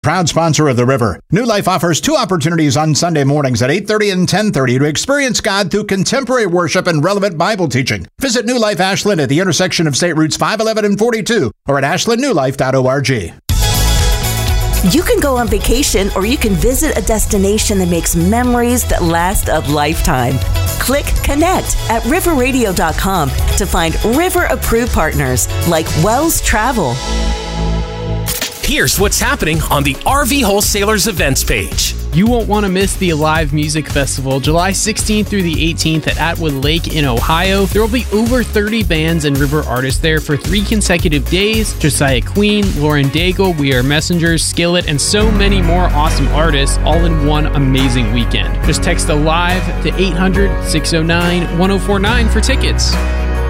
Proud sponsor of The River. New Life offers 2 opportunities on Sunday mornings at 8:30 and 10:30 to experience God through contemporary worship and relevant Bible teaching. Visit New Life Ashland at the intersection of State Routes 511 and 42 or at ashlandnewlife.org. You can go on vacation or you can visit a destination that makes memories that last a lifetime. Click Connect at riverradio.com to find River-approved partners like Wells Travel. Here's what's happening on the RV Wholesalers events page. You won't want to miss the Alive Music Festival, July 16th through the 18th at Atwood Lake in Ohio. There will be over 30 bands and river artists there for 3 consecutive days. Josiah Queen, Lauren Daigle, We Are Messengers, Skillet, and so many more awesome artists all in one amazing weekend. Just text ALIVE to 800-609-1049 for tickets.